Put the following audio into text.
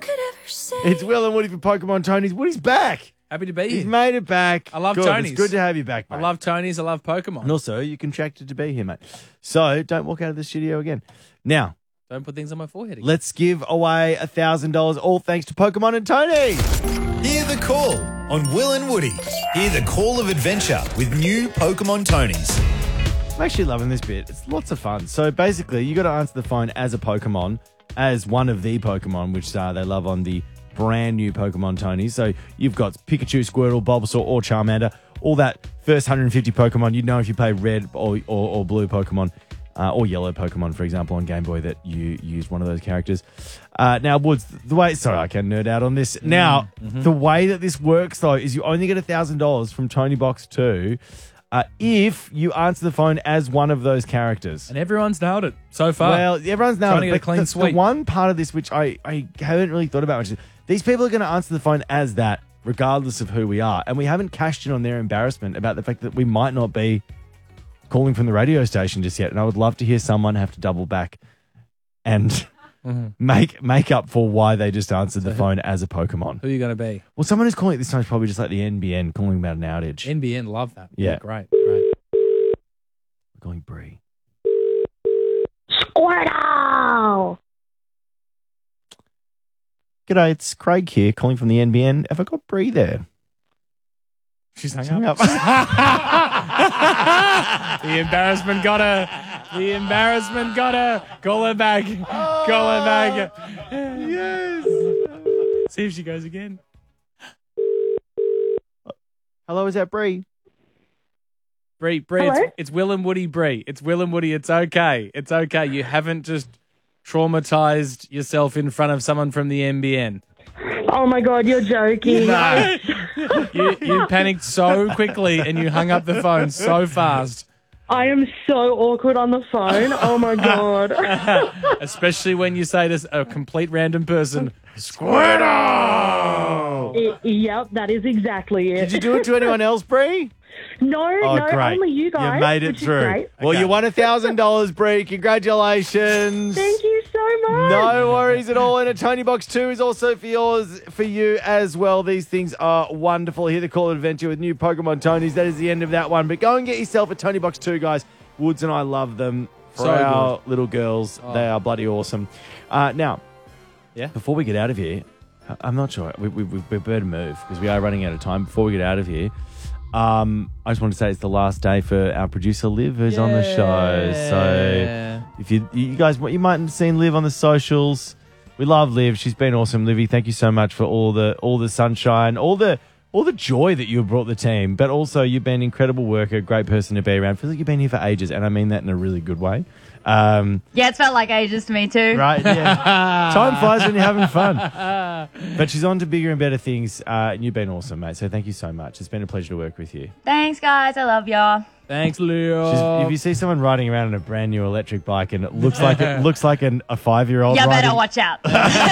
It's Will and Woody for Pokemon Tony's. Woody's back. Happy to be He's here. made it back. I love Good. Tony's. It's good to have you back, mate. I love Tony's. I love Pokemon. And also, you're contracted to be here, mate. So don't walk out of the studio again. Now, Don't put things on my forehead again. let's give away $1,000, all thanks to Pokemon and Tony. Hear the call on Will and Woody. Hear the call of adventure with new Pokemon Tonys. I'm actually loving this bit. It's lots of fun. So basically, you got to answer the phone as a Pokemon, as one of the Pokemon, which they love on the brand new Pokemon Tony. So you've got Pikachu, Squirtle, Bulbasaur, or Charmander. All that first 150 Pokemon, you'd know if you play red or blue Pokemon, or yellow Pokemon, for example, on Game Boy that you used one of those characters. Now, Woods, the way... Sorry, I can nerd out on this. Now, the way that this works, though, is you only get $1,000 from Tony Box 2 if you answer the phone as one of those characters. And everyone's nailed it so far. Well, everyone's nailed Trying to it. get a But clean the sweep. one part of this which I haven't really thought about much is these people are going to answer the phone as that, regardless of who we are. And we haven't cashed in on their embarrassment about the fact that we might not be calling from the radio station just yet. And I would love to hear someone have to double back and make up for why they just answered the phone as a Pokemon. Who are you going to be? Well, someone who's calling it this time is probably just like the NBN calling about an outage. NBN, love that. Yeah. Great. We're calling Bree. Squirtle! G'day, it's Craig here calling from the NBN. Have I got Bree there? She's hung Hung up. up. The embarrassment got her. The embarrassment got her. Call her back. Call her back. Yes. See if she goes again. Hello, is that Bree? Bree, Hello? it's Will and Woody, Bree. It's Will and Woody. It's okay. It's okay. You haven't just traumatized yourself in front of someone from the NBN. Oh my God, you're joking. No. You panicked so quickly and you hung up the phone so fast. I am so awkward on the phone. Oh my God. Especially when you say to a complete random person, Squirtle! Yep, that is exactly it. Did you do it to anyone else, Bree? No, Great. only you guys. You made it which is through. great. Well, you won $1,000, Bree. Congratulations. Thank you so much. No worries at all. And a Tony Box 2 is also for you as well. These things are wonderful. Hear the call of adventure with new Pokemon Tonys. That is the end of that one. But go and get yourself a Tony Box 2, guys. Woods and I love them. For So our good. little girls, they are bloody awesome. Now, Yeah? before we get out of here, I'm not sure. We better move because we are running out of time. Before we get out of here, I just want to say it's the last day for our producer Liv, who's on the show. So if you guys, you might have seen Liv on the socials. We love Liv. She's been awesome. Livy, thank you so much for all the sunshine, all the joy that you have brought the team. But also, you've been an incredible worker, great person to be around. Feels like you've been here for ages, and I mean that in a really good way. Yeah, it's felt like ages to me too. Right, yeah. Time flies when you're having fun. But she's on to bigger and better things, and you've been awesome, mate. So thank you so much. It's been a pleasure to work with you. Thanks, guys. I love y'all. Thanks, Leo. If you see someone riding around on a brand new electric bike and it looks like a 5-year-old You riding, better watch out.